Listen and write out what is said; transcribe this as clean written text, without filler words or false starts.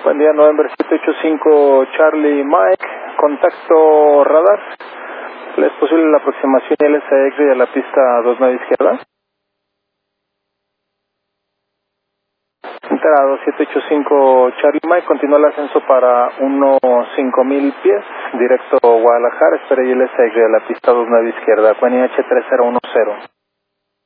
Buen día, November 785 Charlie Mike, contacto radar. ¿Es posible la aproximación LSX de la pista 29 izquierda? Enterado, 785 Charlie Mike, continúa el ascenso para 5000 pies, directo a Guadalajara, espera LSX de la pista 29 izquierda, QNH 3010.